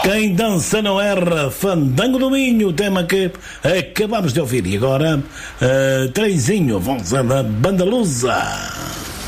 Quem dança não erra, Fandango do Minho, o tema que acabamos de ouvir. E agora, Trenzinho, vamos a Banda Lusa.